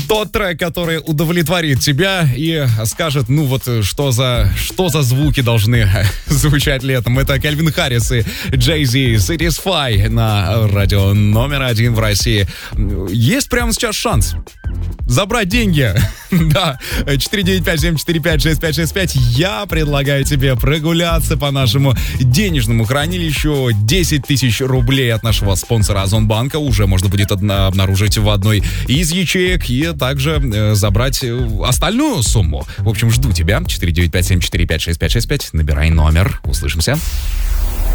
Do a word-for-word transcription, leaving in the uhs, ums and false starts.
тот трек, который удовлетворит тебя и скажет, ну вот что за, что за звуки должны звучать летом. Это Кальвин Харрис и Jay-Z Satisfy на радио номер один в России. Есть прямо сейчас шанс забрать деньги. Да, четыре девять пять семь четыре пять шесть пять шесть пять. Я предлагаю тебе прогуляться по нашему денежному хранилищу. десять тысяч рублей от нашего спонсора Озонбанка уже можно будет одна, обнаружить в одной из ячеек и также э, забрать остальную сумму. В общем, жду тебя. четыре девять пять семь четыре пять шесть пять шесть пять. Набирай номер. Услышимся.